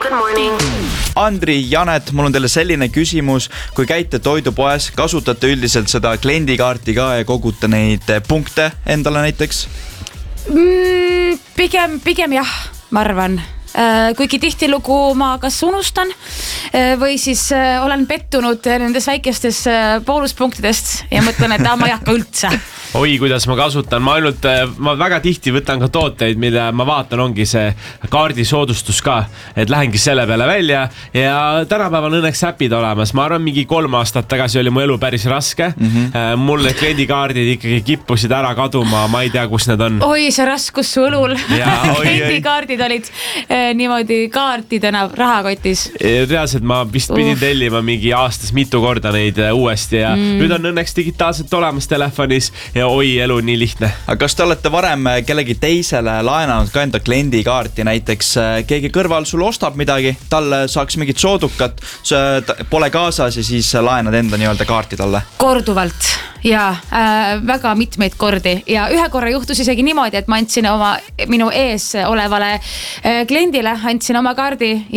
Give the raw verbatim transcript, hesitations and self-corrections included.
Good morning. Andri, Janet, mul on teile selline küsimus. Kui käite toidupoes, kasutate üldiselt seda kliendikaarti ka ja kogute neid punkte endale näiteks? Mm, pigem, pigem jah, ma arvan. Kuigi tihtilugu ma kas unustan või siis olen pettunud nendes väikestes boonuspunktidest ja mõtlen, et ma ei hakka üldse. Oi, kuidas ma kasutan. Ma ainult, ma väga tihti võtan ka tooteid, mida ma vaatan, ongi see kaardisoodustus ka, et lähengi selle peale välja ja tänapäeval on õnneks äpid olemas. Ma arvan, mingi kolm aastat tagasi oli mu elu päris raske. Mm-hmm. Mul need kliendikaardid ikkagi kippusid ära kaduma, ma ei tea, kus need on. Oi, see raskus su õlul. Kliendikaardid olid niimoodi kaartidena rahakotis. Reaalselt ma vist pidin uh. tellima mingi aastas mitu korda neid uuesti ja mm. nüüd on õnneks digitaalselt olemas telefonis ja oi, elu nii lihtne. Aga kas te olete varem kellegi teisele laenanud ka enda kliendikaarti, näiteks keegi kõrval sul ostab midagi, talle saaks mingit soodukat, pole kaasas ja siis laenad enda nii-öelda kaarti talle? Korduvalt ja äh, väga mitmeid kordi ja ühe korra juhtus isegi niimoodi, et ma andsin oma, minu ees olevale äh, kliendile, andsin oma kaardi